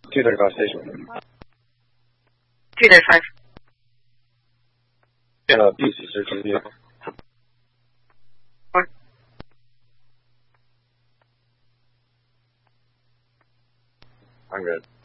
235 station. 235. Peace, searching vehicle. I'm good.